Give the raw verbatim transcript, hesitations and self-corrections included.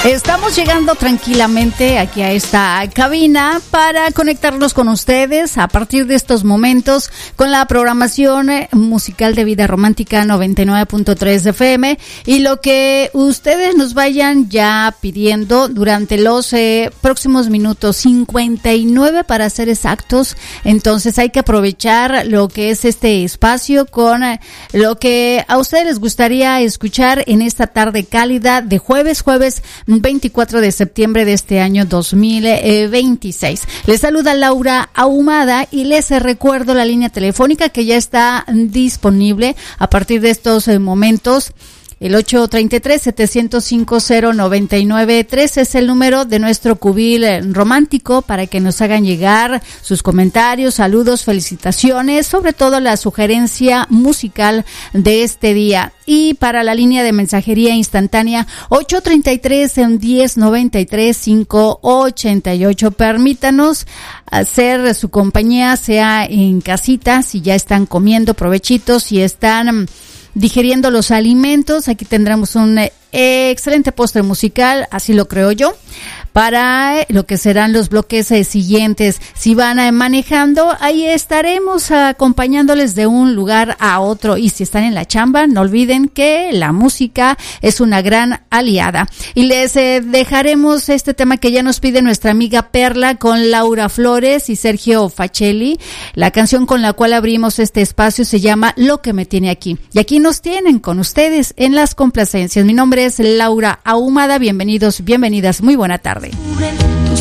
Estamos llegando tranquilamente aquí a esta cabina para conectarnos con ustedes a partir de estos momentos con la programación musical de Vida Romántica noventa y nueve punto tres F M y lo que ustedes nos vayan ya pidiendo durante los eh, próximos minutos, cincuenta y nueve para ser exactos. Entonces hay que aprovechar lo que es este espacio con eh, lo que a ustedes les gustaría escuchar en esta tarde cálida de jueves, jueves veinticuatro de septiembre de este año dos mil veintiséis. Les saluda Laura Ahumada y les recuerdo la línea telefónica que ya está disponible a partir de estos momentos. El ocho treinta y tres, setecientos cincuenta, noventa y nueve tres es el número de nuestro cubil romántico para que nos hagan llegar sus comentarios, saludos, felicitaciones, sobre todo la sugerencia musical de este día. Y para la línea de mensajería instantánea, ocho treinta y tres, diez noventa y tres, cinco ochenta y ocho. Permítanos hacer su compañía, sea en casita, si ya están comiendo, provechitos, si están digiriendo los alimentos. Aquí tendremos un eh, excelente postre musical, así lo creo yo, para lo que serán los bloques eh, siguientes. Si van eh, manejando, ahí estaremos acompañándoles de un lugar a otro. Y si están en la chamba, no olviden que la música es una gran aliada. Y les eh, dejaremos este tema que ya nos pide nuestra amiga Perla con Laura Flores y Sergio Facelli. La canción con la cual abrimos este espacio se llama Lo que me tiene aquí. Y aquí nos tienen con ustedes en las complacencias. Mi nombre es Laura Ahumada. Bienvenidos, bienvenidas. Muy buena tarde.